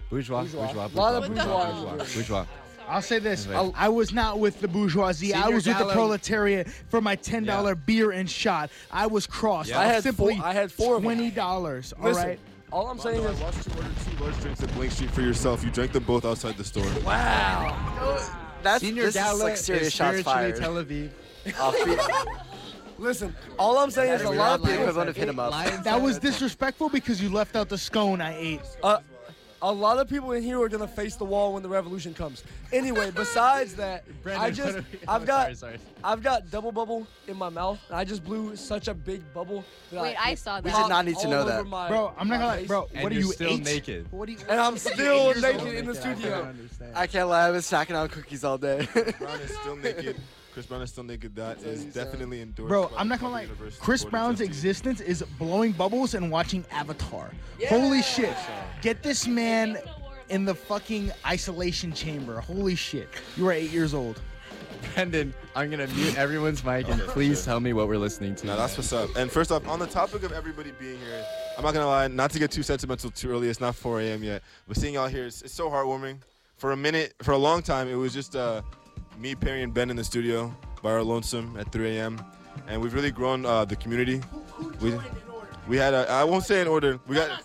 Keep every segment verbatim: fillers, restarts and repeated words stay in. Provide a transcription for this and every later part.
Bourgeois. Bourgeois. Bourgeois. A lot of bourgeois. bourgeois. Bourgeois. Bourgeois. I'll say this. I'll- I was not with the bourgeoisie. I Senior was with the gala- proletariat for my ten dollar Yeah. beer and shot. I was crossed. Yeah. I had simply four- I had four of them. twenty dollars. All Listen, right. all I'm saying Mondo, is, I watched you order two large drinks at Blink Street for yourself. You drank them both outside the store. wow. That's Senior this gala is like serious is shots spiritually fired. Tel Aviv. Offbeat. Listen, all I'm saying is a lot of The people. equivalent of hit 'em up. That was disrespectful because you left out the scone I ate. Uh, a lot of people in here are gonna face the wall when the revolution comes. Anyway, besides that, I just I've got Sorry, sorry. I've got double bubble in my mouth, and I just blew such a big bubble. That Wait, I saw We that. did not need to all know over that. my- Bro, I'm not my gonna lie, face. bro. And what are you're you still eight? naked. What are you? And I'm still years naked old. in the studio. I can't lie. I was snacking on cookies all day. Brown is still naked. Chris Brown is still naked. That is definitely endorsed. Bro, by I'm not the gonna lie. University Chris Board of Brown's Trustees. existence is blowing bubbles and watching Avatar. Holy shit! Get this man in the fucking isolation chamber. Holy shit! You are eight years old. Brendan, I'm gonna mute everyone's mic and please tell me what we're listening to. Now that's what's up. And first off, on the topic of everybody being here, I'm not gonna lie, not to get too sentimental too early. It's not four a.m. yet, but seeing y'all here, it's, it's so heartwarming. For a minute, for a long time, it was just uh, me, Perry, and Ben in the studio by our lonesome at three a.m. And we've really grown uh, the community. We we had a, I won't say in order. We got.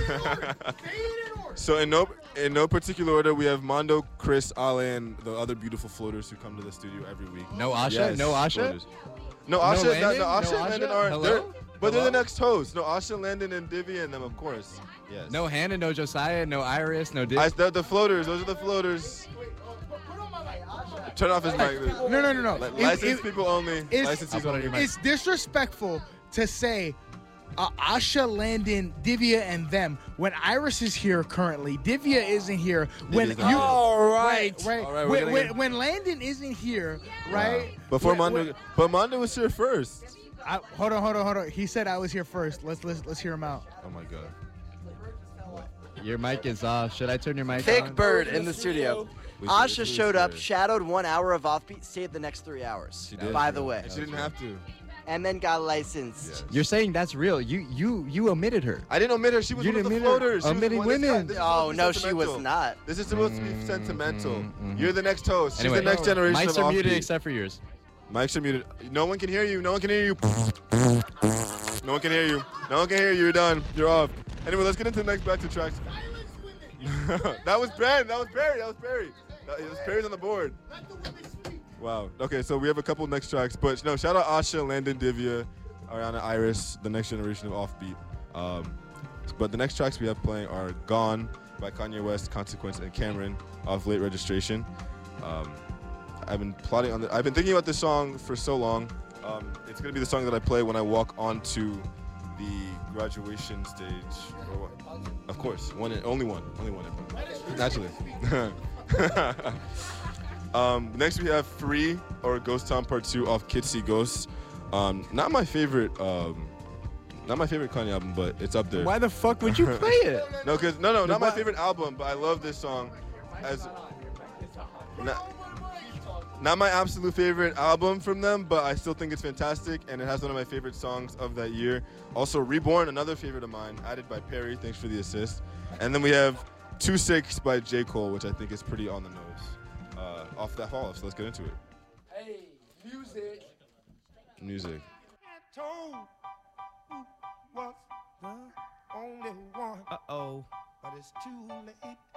So in no in no particular order, we have Mondo, Chris, Ale, and the other beautiful floaters who come to the studio every week. No Asha? Yes, No Asha? floaters. No Asha, no, Landon? no, Asha, No and Landon Asha? are Hello? they're, but they're the Hello? next hosts. No Asha, Landon, and Divya, and them, of course. Yes. No Hannah, no Josiah, no Iris, no Div. I, the, the floaters. Those are the floaters. Turn off his mic. No, no, no, no. Li- It- Licensed it- people only. it's- Licensees I'll put on only. your mic. It's disrespectful to say uh, Asha, Landon, Divya, and them when Iris is here currently. Divya isn't here. When Divya's you, not here. All right. right, All right, we're when, gonna when, get- when Landon isn't here, right? Before when- Mondo, when- but Mondo was here first. I, hold on, hold on, hold on. He said I was here first. Let's let's let's hear him out. Oh my God. Your mic is off. Should I turn your mic Thick on? bird in the studio. We Asha should- we showed up, should. shadowed one hour of offbeat, stayed the next three hours. She did. By the way, And she didn't have to. and then got licensed. You're saying that's real. You you you omitted her. I didn't omit her. She was You one of the didn't omit her. floaters. She was Omitting one- this women. guy- this is supposed Oh to be no, she was sentimental. not. This is supposed to be sentimental. mhm. You're the next host. She's Anyway, the next generation mics of are muted offbeat. except for yours. Mics are muted. No one can hear you. No one can hear you. No one can hear you. No one can hear you. You're done. You're off. Anyway, let's get into the next back to tracks. That was Ben. That was Barry. That was Barry. That, it was Barry's on the board. Wow. Okay, so we have a couple next tracks, but no, shout out Asha, Landon, Divya, Ariana, Iris, the next generation of offbeat. Um, but the next tracks we have playing are "Gone" by Kanye West, Consequence, and Cameron off Late Registration. Um, I've been plotting on the, I've been thinking about this song for so long. Um, it's gonna be the song that I play when I walk onto the graduation stage. Or what? Of course, one, and- only one, only one. Naturally. um, next we have "Free" or "Ghost Town Part Two" off Kids See Ghosts. Um, not my favorite. Um, not my favorite Kanye album, but it's up there. Why the fuck would you play it? No, cause no, no, not my why- favorite album, but I love this song. As not, not my absolute favorite album from them, but I still think it's fantastic, and it has one of my favorite songs of that year. Also, "Reborn," another favorite of mine, added by Perry. Thanks for the assist. And then we have two six by J. Cole, which I think is pretty on the nose. Uh, off that fall, so let's get into it. Hey, music. Music. told who was the only one. Uh-oh. But it's too late